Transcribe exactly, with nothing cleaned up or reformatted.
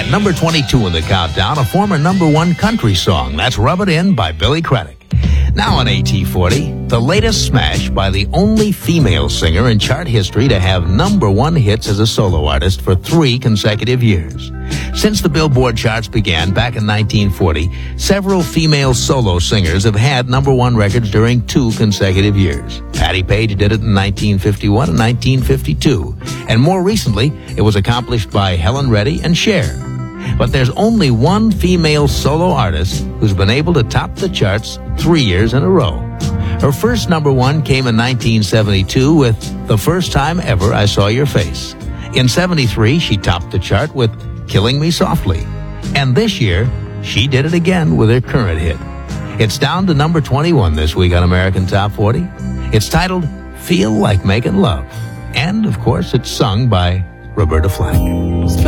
At number twenty-two in the countdown, a former number one country song. That's Rub It In by Billy Craddock. Now on A T forty, the latest smash by the only female singer in chart history to have number one hits as a solo artist for three consecutive years. Since the Billboard charts began back in nineteen forty, several female solo singers have had number one records during two consecutive years. Patti Page did it in nineteen fifty-one and nineteen fifty-two, and more recently, it was accomplished by Helen Reddy and Cher. But there's only one female solo artist who's been able to top the charts three years in a row. Her first number one came in nineteen seventy-two with The First Time Ever I Saw Your Face. In seventy-three, she topped the chart with Killing Me Softly. And this year, she did it again with her current hit. It's down to number twenty-one this week on American Top forty. It's titled Feel Like Making Love. And, of course, it's sung by Roberta Flack.